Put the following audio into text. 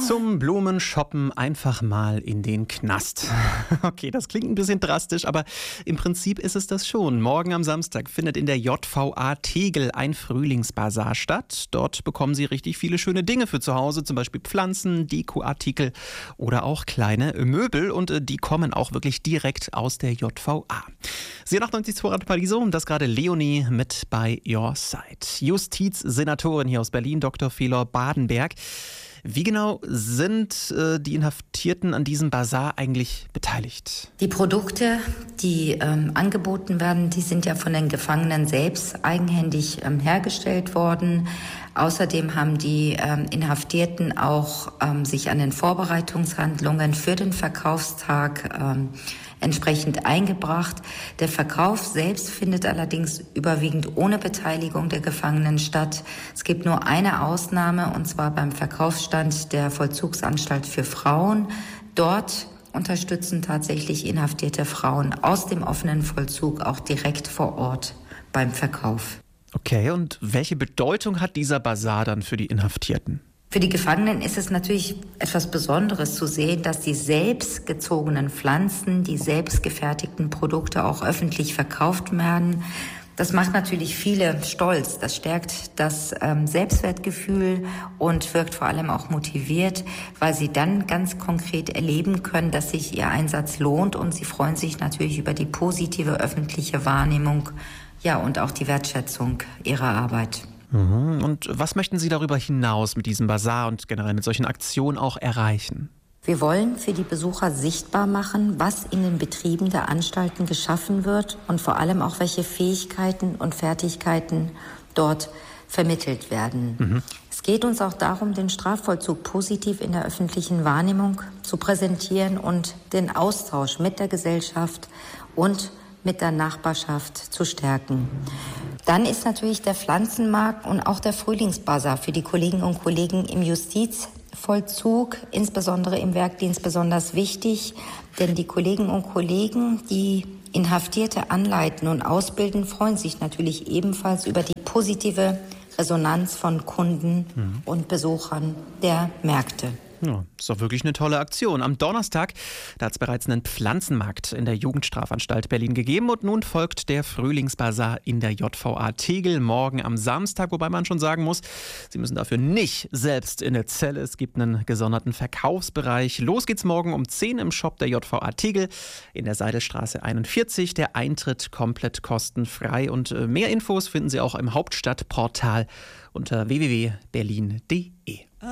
Zum Blumenshoppen einfach mal in den Knast. Okay, das klingt ein bisschen drastisch, aber im Prinzip ist es das schon. Morgen am Samstag findet in der JVA Tegel ein Frühlingsbasar statt. Dort bekommen Sie richtig viele schöne Dinge für zu Hause, zum Beispiel Pflanzen, Dekoartikel oder auch kleine Möbel. Und die kommen auch wirklich direkt aus der JVA. Sie 98.2 Radio Paradiso, das gerade Leonie mit bei Your Side. Justizsenatorin hier aus Berlin, Dr. Felor Badenberg. Wie genau sind die Inhaftierten an diesem Basar eigentlich beteiligt? Die Produkte, die angeboten werden, die sind ja von den Gefangenen selbst eigenhändig hergestellt worden. Außerdem haben die Inhaftierten auch sich an den Vorbereitungshandlungen für den Verkaufstag entsprechend eingebracht. Der Verkauf selbst findet allerdings überwiegend ohne Beteiligung der Gefangenen statt. Es gibt nur eine Ausnahme, und zwar beim Verkaufsstand der Vollzugsanstalt für Frauen. Dort unterstützen tatsächlich inhaftierte Frauen aus dem offenen Vollzug auch direkt vor Ort beim Verkauf. Okay, und welche Bedeutung hat dieser Basar dann für die Inhaftierten? Für die Gefangenen ist es natürlich etwas Besonderes zu sehen, dass die selbst gezogenen Pflanzen, die selbst gefertigten Produkte auch öffentlich verkauft werden. Das macht natürlich viele stolz. Das stärkt das Selbstwertgefühl und wirkt vor allem auch motiviert, weil sie dann ganz konkret erleben können, dass sich ihr Einsatz lohnt, und sie freuen sich natürlich über die positive öffentliche Wahrnehmung, ja, und auch die Wertschätzung ihrer Arbeit. Und was möchten Sie darüber hinaus mit diesem Basar und generell mit solchen Aktionen auch erreichen? Wir wollen für die Besucher sichtbar machen, was in den Betrieben der Anstalten geschaffen wird und vor allem auch, welche Fähigkeiten und Fertigkeiten dort vermittelt werden. Es geht uns auch darum, den Strafvollzug positiv in der öffentlichen Wahrnehmung zu präsentieren und den Austausch mit der Gesellschaft und mit der Nachbarschaft zu stärken. Dann ist natürlich der Pflanzenmarkt und auch der Frühlingsbasar für die Kolleginnen und Kollegen im Justizvollzug, insbesondere im Werkdienst, besonders wichtig. Denn die Kolleginnen und Kollegen, die Inhaftierte anleiten und ausbilden, freuen sich natürlich ebenfalls über die positive Resonanz von Kunden und Besuchern der Märkte. Ja, ist doch wirklich eine tolle Aktion. Am Donnerstag, da hat es bereits einen Pflanzenmarkt in der Jugendstrafanstalt Berlin gegeben, und nun folgt der Frühlingsbasar in der JVA Tegel morgen am Samstag, wobei man schon sagen muss, Sie müssen dafür nicht selbst in der Zelle. Es gibt einen gesonderten Verkaufsbereich. Los geht's morgen um 10 im Shop der JVA Tegel in der Seidelstraße 41. Der Eintritt komplett kostenfrei, und mehr Infos finden Sie auch im Hauptstadtportal unter www.berlin.de.